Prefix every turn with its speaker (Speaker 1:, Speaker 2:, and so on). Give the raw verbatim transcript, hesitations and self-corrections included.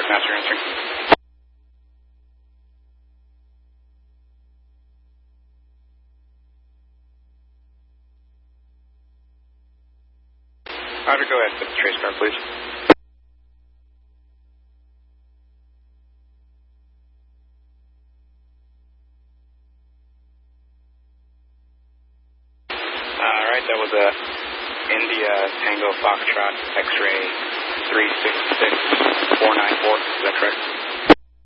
Speaker 1: Master answering. Roger, go ahead with the trace car, please. Alright, that was a India Tango Foxtrot X-ray three six six four nine four, is that correct?